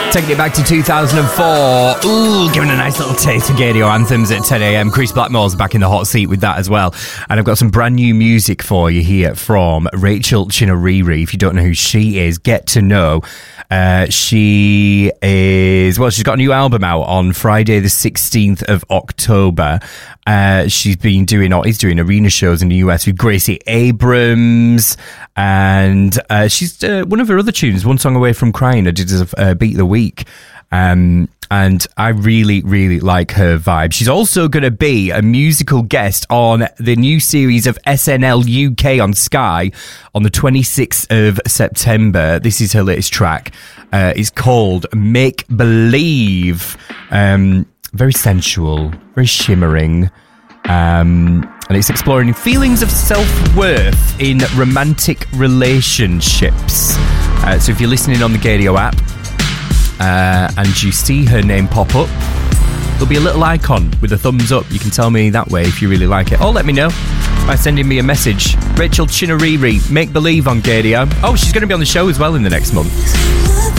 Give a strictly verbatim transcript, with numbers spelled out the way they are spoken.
Taking it back to two thousand four. Ooh, giving a nice little taste of Gadio anthems at ten a.m. Chris Blackmore's back in the hot seat with that as well. And I've got some brand new music for you here from Rachel Chinoriri. If you don't know who she is, get to know. Uh, she is, well, she's got a new album out on Friday the sixteenth of October. Uh, she's been doing, or is doing arena shows in the U S with Gracie Abrams. And uh, she's, uh, one of her other tunes, One Song Away from Crying, I did as a uh, beat of the week. Um, and I really, really like her vibe. She's also going to be a musical guest on the new series of S N L U K on Sky on the twenty-sixth of September. This is her latest track. Uh, it's called Make Believe. Um, very sensual, very shimmering. Um, and it's exploring feelings of self-worth in romantic relationships. Uh, so if you're listening on the Gadio app, Uh, and you see her name pop up, there'll be a little icon with a thumbs up. You can tell me that way if you really like it. Or let me know by sending me a message. Rachel Chinoriri, Make Believe on Gadio. Oh, she's going to be on the show as well in the next month.